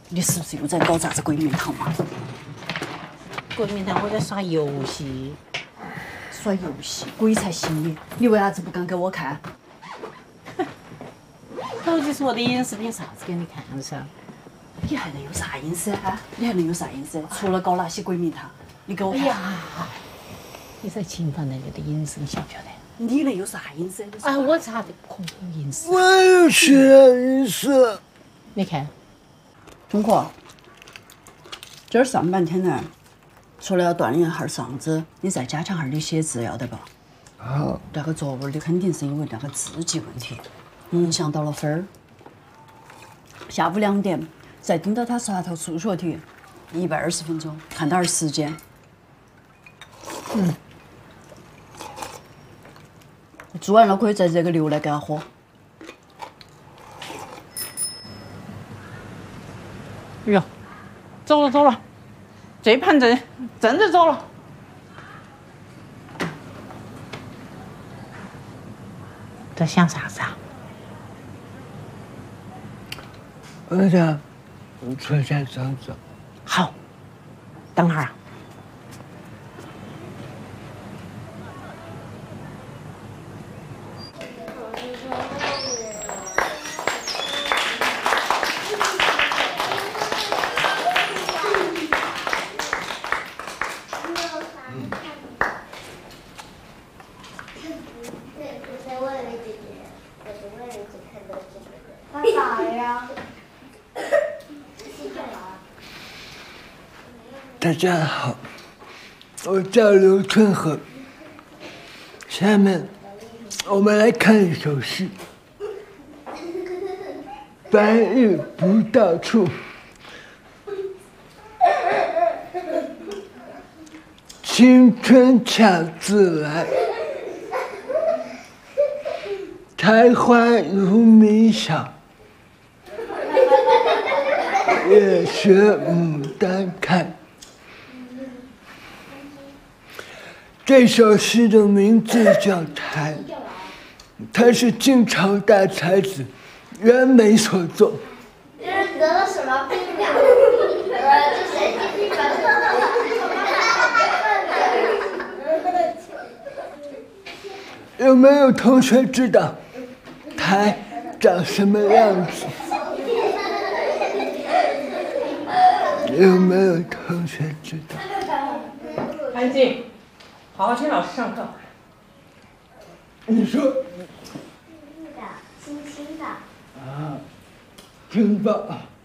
你是不是又在搞啥子鬼名堂嘛？ 鬼名堂，我在耍游戏。 耍游戏，鬼才信你！你为啥子不敢给我看？ 手机是我的隐私，凭啥子给你看噻？ 你还能有啥隐私啊？你还能有啥隐私？除了搞那些鬼名堂，你给我看。 哎呀，你在侵犯人家的隐私，你晓不晓得？ 你能有啥隐私？ 哎，我查的可有隐私。 我有些隐私。 你看， 钟科，今儿上半天呢，除了要锻炼下嗓子，你再加强下你写字，要得吧？ 好。 那个作文的肯定是因为那个字迹问题，影响到了分儿。下午2点再盯到他刷头数学题，120分钟，看点儿时间。做完了可以再热个牛奶给他喝。 哎呦，走了，这盘正着走了。在想啥子啊？ 我想出去走走。 好，等会儿啊。 干啥呀？ 大家好，我叫刘春和。下面我们来看一首诗：白玉不到处，青春恰自来。苔花如迷小，月学牡丹开。这首诗的名字叫《苔》，它是晋朝大才子袁枚所作。 这是得了什么病呀？这谁给你把这个？ 有没有同学知道苔长什么样子？有没有同学知道？ 安静，好好听老师上课。 你说。 轻轻的。 啊，真棒。